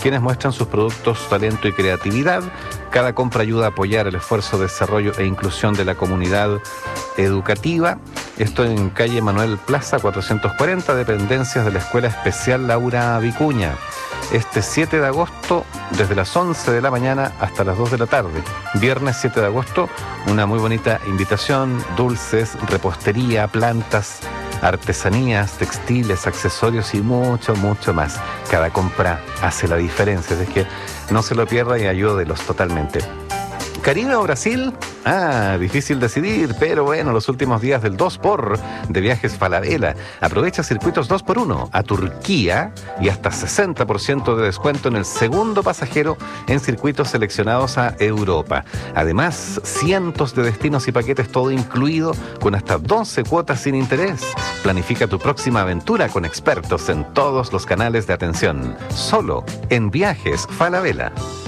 quienes muestran sus productos, talento y creatividad. Cada compra ayuda a apoyar el esfuerzo de desarrollo e inclusión de la comunidad educativa. Esto en calle Manuel Plaza 440, dependencias de la Escuela Especial Laura Vicuña. Este 7 de agosto, desde las 11 de la mañana hasta las 2 de la tarde. Viernes 7 de agosto, una muy bonita invitación, dulces, repostería, plantas, artesanías, textiles, accesorios y mucho, mucho más. Cada compra hace la diferencia, así que no se lo pierda y ayúdelos totalmente. ¿Caribe o Brasil? Difícil decidir, pero bueno, los últimos días del 2x de Viajes Falabella. Aprovecha circuitos 2x1 a Turquía y hasta 60% de descuento en el segundo pasajero en circuitos seleccionados a Europa. Además, cientos de destinos y paquetes todo incluido con hasta 12 cuotas sin interés. Planifica tu próxima aventura con expertos en todos los canales de atención. Solo en Viajes Falabella.